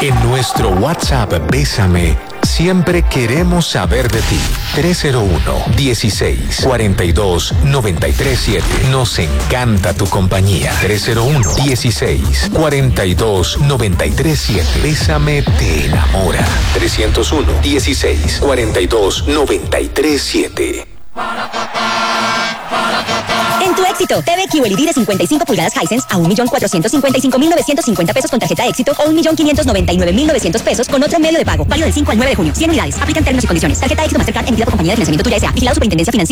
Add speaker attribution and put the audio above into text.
Speaker 1: En nuestro WhatsApp Bésame, siempre queremos saber de ti. 301-16-42-937. Nos encanta tu compañía. 301-16-42-937. Bésame te enamora. 301-16-42-937.
Speaker 2: En tu Éxito, TV QLED de 55 pulgadas Hisense a 1.455.950 pesos con tarjeta Éxito o 1.599.900 pesos con otro medio de pago. Válido del 5 al 9 de junio. 100 unidades. Aplican términos y condiciones. Tarjeta Éxito Mastercard emitida por compañía de financiamiento Tuya S.A. Vigilado Superintendencia Financiera.